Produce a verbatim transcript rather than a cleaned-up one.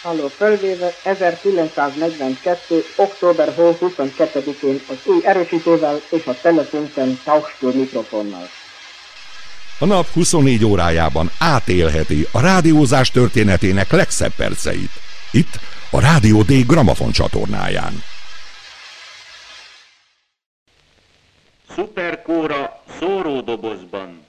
Halló, fölvéve ezerkilencszáznegyvenkettő. október huszonkettedikén az új erősítővel és a telefonten Tauschstür mikrofonnal. A nap huszonnégy órájában átélheti a rádiózás történetének legszebb perceit. Itt a Rádió D Gramafon csatornáján. Szuperkóra szóródobozban.